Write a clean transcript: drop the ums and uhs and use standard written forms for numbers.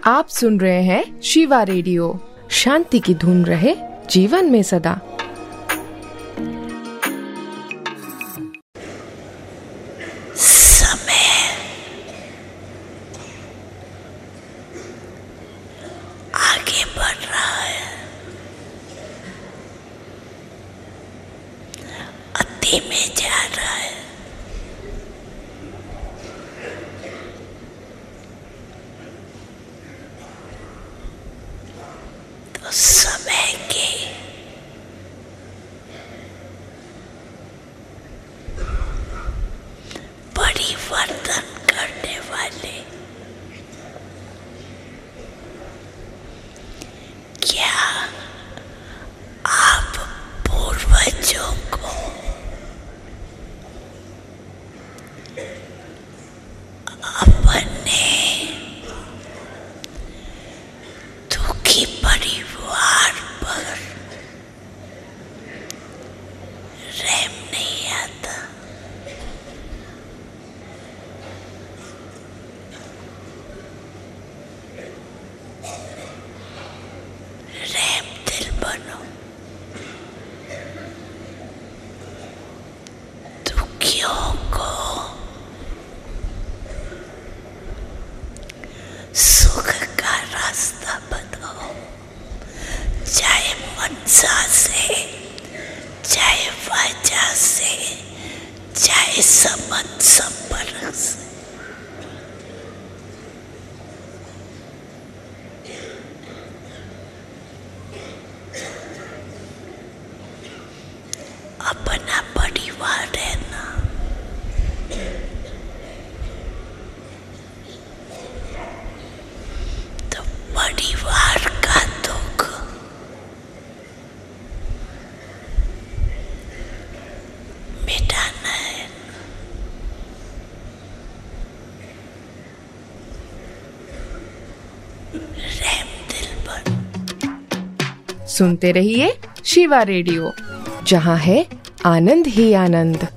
आप सुन रहे हैं शिवा रेडियो। शांति की धुन रहे जीवन में सदा। आगे बढ़ रहा है, अति में जा रहा है। तो समय के परिवर्तन करने वाले क्या आप पूर्वजों को अपने दुखी परिवार पर रहम नहीं आता? रहम दिल बनो, दुखियों को सुख का रास्ता बताओ, चाहे मनसा से, चाहे वाचा से, चाहे संबंध संपर्क से। अपना परिवार है ना, तो परिवार का दुख मिटाना है। रहम दिल पर। सुनते रहिए शिवा रेडियो, जहाँ है आनंद ही आनंद।